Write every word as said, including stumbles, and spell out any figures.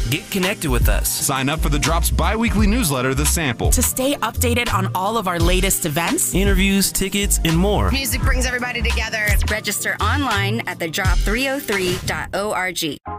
Get connected with us. Sign up for the Drop's bi-weekly newsletter, The Sample. To stay updated on all of our latest events, interviews, tickets, and more. Music brings everybody together. Register online at the drop three oh three dot org.